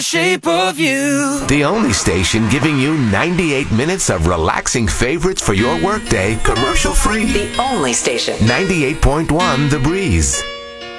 Shape of you. The only station giving you 98 minutes of relaxing favorites for your workday, commercial free. The only station. 98.1 The Breeze.